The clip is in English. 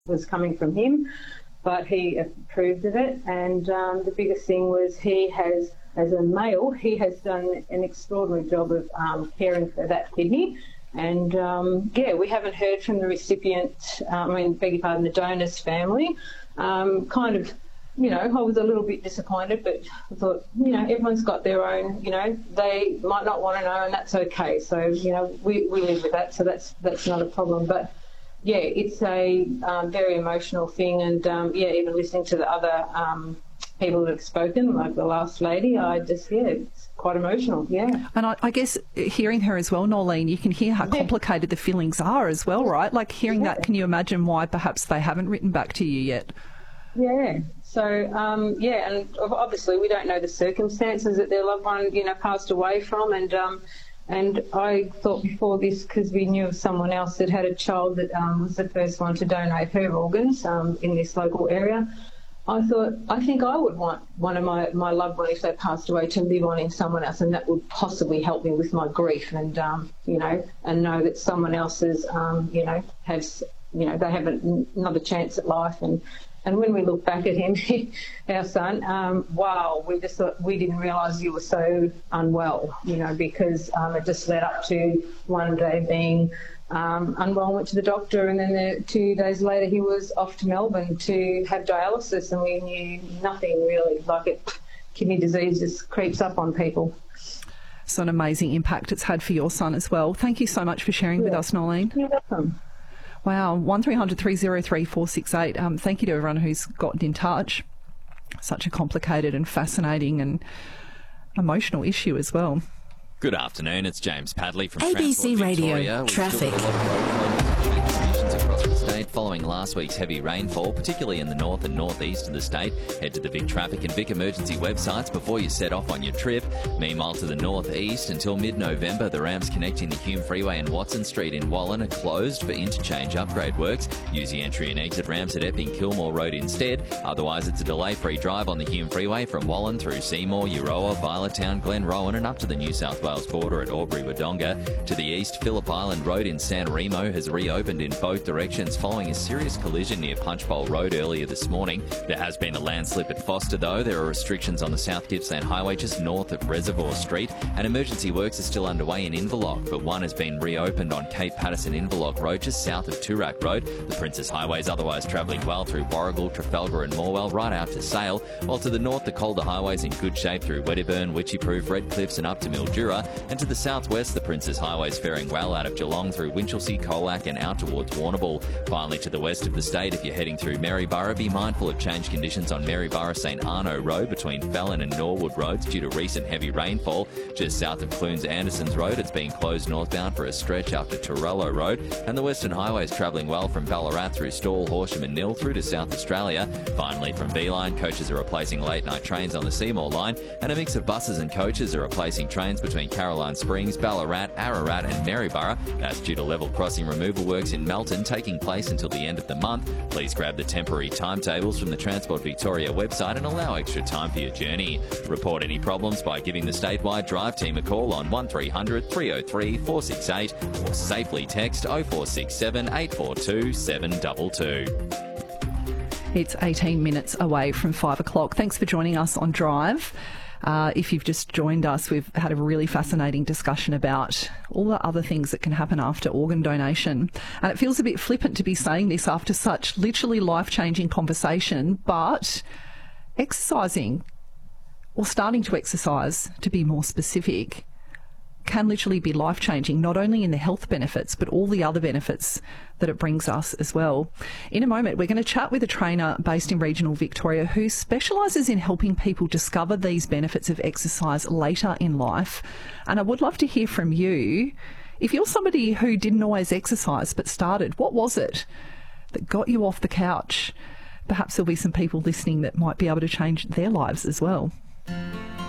was coming from him, but he approved of it. And the biggest thing was he has, as a male, he has done an extraordinary job of caring for that kidney. And, we haven't heard from the recipient, the donor's family. I was a little bit disappointed, but I thought, everyone's got their own, they might not want to know, and that's okay. So, we live with that, so that's not a problem. But, yeah, it's a very emotional thing. And, even listening to the other people that have spoken, like the last lady, it's quite emotional, yeah. And I guess hearing her as well, Noeline, you can hear how complicated the feelings are as well, right? Like hearing that, can you imagine why perhaps they haven't written back to you yet? Yeah. So, and obviously we don't know the circumstances that their loved one, passed away from. And I thought before this, because we knew of someone else that had a child that was the first one to donate her organs in this local area, I thought, I think I would want one of my loved ones, if they passed away, to live on in someone else, and that would possibly help me with my grief and, and know that someone else has, has, they have another chance at life. And when we look back at him, our son, we just thought, we didn't realise you were so unwell, because it just led up to one day being unwell, went to the doctor, and then 2 days later he was off to Melbourne to have dialysis, and we knew nothing really. Kidney disease just creeps up on people. So an amazing impact it's had for your son as well. Thank you so much for sharing with us, Noeline. You're welcome. Wow, 1300 303 468. Thank you to everyone who's gotten in touch. Such a complicated and fascinating and emotional issue as well. Good afternoon, it's James Padley from ABC Radio Victoria. Traffic. Across the state following last week's heavy rainfall, particularly in the north and northeast of the state. Head to the Vic Traffic and Vic Emergency websites before you set off on your trip. Meanwhile, to the northeast, until mid-November, the ramps connecting the Hume Freeway and Watson Street in Wallen are closed for interchange upgrade works. Use the entry and exit ramps at Epping Kilmore Road instead. Otherwise, it's a delay-free drive on the Hume Freeway from Wallen through Seymour, Euroa, Violetown, Glenrowan and up to the New South Wales border at Albury-Wodonga. To the east, Phillip Island Road in San Remo has reopened in both directions following a serious collision near Punchbowl Road earlier this morning. There has been a landslip at Foster though. There are restrictions on the South Gippsland Highway just north of Reservoir Street, and emergency works are still underway in Inverloch, but one has been reopened on Cape Patterson-Inverloch Road just south of Toorak Road. The Princess Highway is otherwise travelling well through Warragul, Trafalgar and Morwell right out to Sale, while to the north the Calder Highway is in good shape through Wedderburn, Witchyproof, Redcliffs and up to Mildura, and to the southwest the Princess Highway is faring well out of Geelong through Winchelsea, Colac and out towards Warrnambool. Finally, to the west of the state, if you're heading through Maryborough, be mindful of change conditions on Maryborough St Arno Road between Fallon and Norwood Roads due to recent heavy rainfall. Just south of Clunes Andersons Road, it's being closed northbound for a stretch after Torello Road. And the Western Highway is travelling well from Ballarat through Stawell, Horsham and Nil through to South Australia. Finally, from B-Line, coaches are replacing late-night trains on the Seymour line, and a mix of buses and coaches are replacing trains between Caroline Springs, Ballarat, Ararat and Maryborough. That's due to level crossing removal works in Melton taking place until the end of the month. Please grab the temporary timetables from the Transport Victoria website and allow extra time for your journey. Report any problems by giving the statewide drive team a call on 1300 303 468 or safely text 0467 842 722. It's 18 minutes away from 5 o'clock. Thanks for joining us on Drive. If you've just joined us, we've had a really fascinating discussion about all the other things that can happen after organ donation. And it feels a bit flippant to be saying this after such literally life-changing conversation, but exercising, or starting to exercise, to be more specific, can literally be life-changing, not only in the health benefits, but all the other benefits that it brings us as well. In a moment, we're going to chat with a trainer based in regional Victoria who specialises in helping people discover these benefits of exercise later in life. And I would love to hear from you. If you're somebody who didn't always exercise but started, what was it that got you off the couch? Perhaps there'll be some people listening that might be able to change their lives as well.